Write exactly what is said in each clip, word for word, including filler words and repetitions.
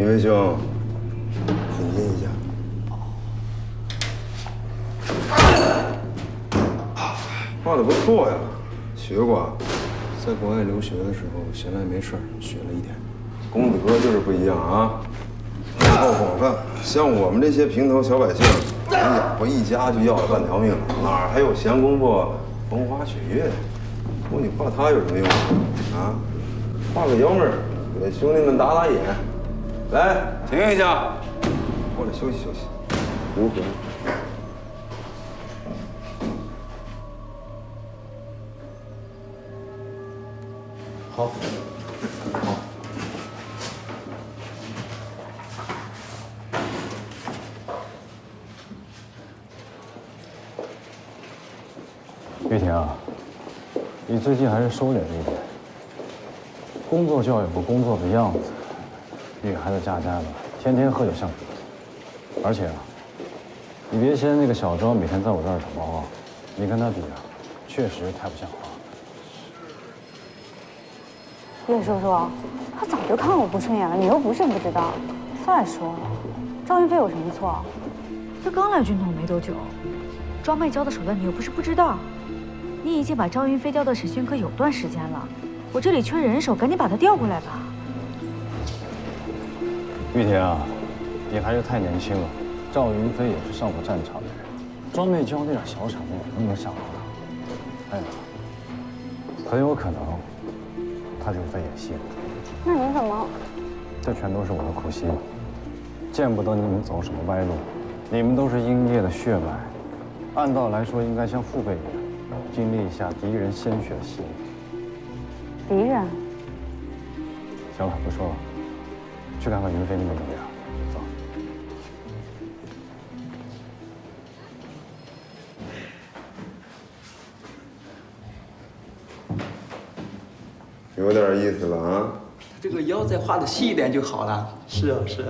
云飞兄，请您一下。画的不错呀，学过啊。在国外留学的时候，闲来没事儿学了一点。公子哥就是不一样啊，爱好广泛。像我们这些平头小百姓，咱养活一家就要了半条命，哪还有闲工夫风花雪月？不过你画他有什么用啊？画个幺妹儿，给兄弟们打打眼。来，停一下，过来休息休息。如何？ 好，好。 玉婷啊，你最近还是收敛一点。工作就要有个工作的样子，女孩子家家的，天天喝酒像什么？而且啊，你别嫌那个小昭每天在我这儿打报告，你跟他比啊，确实太不像话。 岳叔叔，他早就看我不顺眼了，你又不是不知道。再说了，赵云飞有什么错？ 他刚来军统没多久，庄妹教的手段你又不是不知道。你已经把赵云飞调到审讯科有段时间了，我这里缺人手，赶紧把他调过来吧。 玉婷啊，你还是太年轻了。赵云飞也是上过战场的人，庄妹教那点小场面能不能想到呢？哎呀，很有可能他就是在演戏。 那你怎么？ 这全都是我的苦心，见不得你们走什么歪路。你们都是英烈的血脉，按道来说应该像父辈一样，经历一下敌人鲜血的洗礼。 敌人？ 行了，不说了，去看看云飞那边怎么样。走。 有点意思了啊！ 这个腰再画的细一点就好了。是啊，是啊。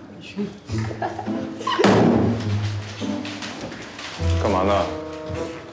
干嘛呢？